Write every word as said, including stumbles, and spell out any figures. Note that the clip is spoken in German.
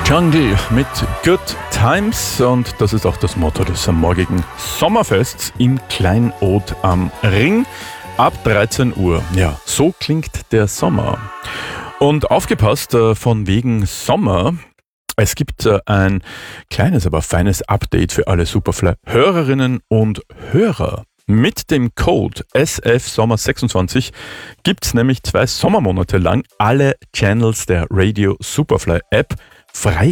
Jungle mit Good Times, und das ist auch das Motto des morgigen Sommerfests im Kleinod am Ring ab dreizehn Uhr. Ja, so klingt der Sommer. Und aufgepasst, äh, von wegen Sommer. Es gibt äh, ein kleines, aber feines Update für alle Superfly-Hörerinnen und Hörer. Mit dem Code S F Sommer sechsundzwanzig gibt es nämlich zwei Sommermonate lang alle Channels der Radio Superfly App frei